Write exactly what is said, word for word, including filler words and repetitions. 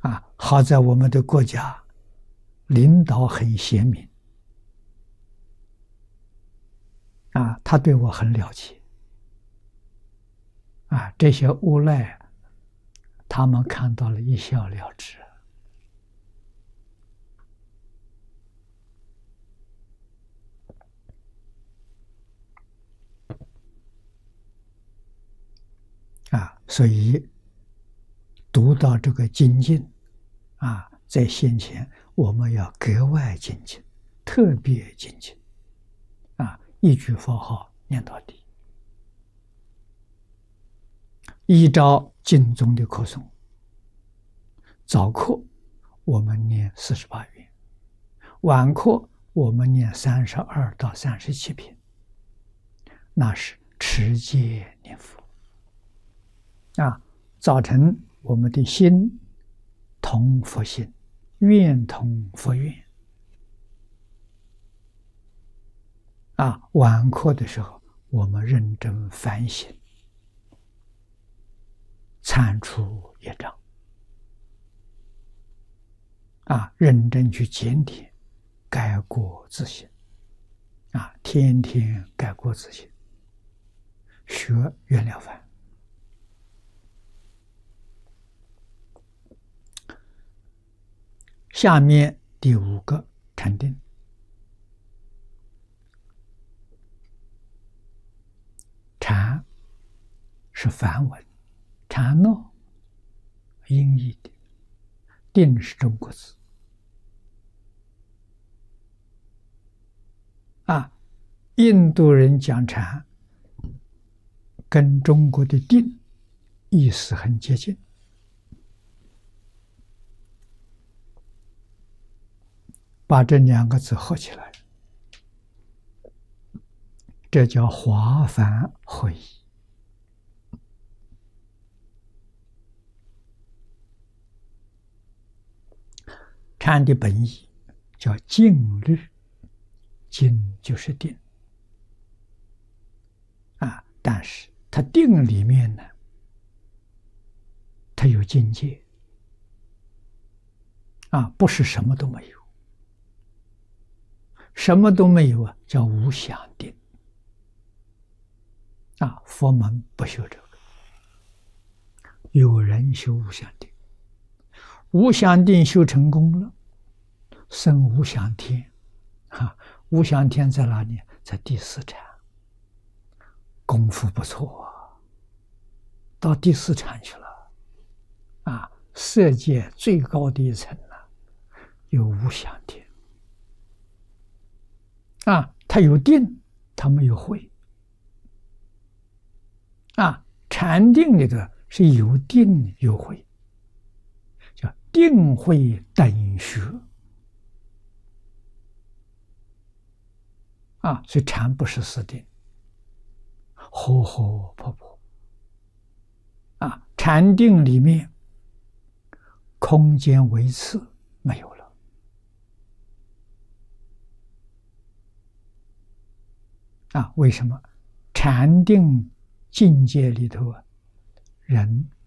啊，好在我们的国家领导很贤明，啊，他对我很了解，啊，这些无赖他们看到了一笑了之。啊，所以读到这个精进，啊，在先前我们要格外精进，特别精进，啊，一句佛号念到底，依照经中的课诵，早课我们念四十八遍，晚课我们念三十二到三十七遍，那是持戒念佛。啊，造成我们的心同佛心，愿同佛愿。啊，晚课的时候，我们认真反省，铲除业障。啊，认真去检点，改过自新。啊，天天改过自新，学袁了凡。下面第五个禅定，禅是梵文，禅闹音译的，定是中国字。啊，印度人讲禅，跟中国的定意思很接近。把这两个字合起来，这叫华梵会意。禅的本意叫静虑，静就是定啊，但是它定里面呢，它有境界啊，不是什么都没有。什么都没有啊，叫无想定啊！佛门不修这个，有人修无想定，无想定修成功了，生无想天，哈，无想天在哪里？在第四禅，功夫不错啊，到第四禅去了，啊，色界最高的一层了，有无想天。啊，他有定，他没有慧。啊，禅定里头是有定有慧，叫定慧等学。啊，所以禅不是死定，活活泼泼。啊，禅定里面空间维次没有了。啊，为什么？禅定境界里头啊，人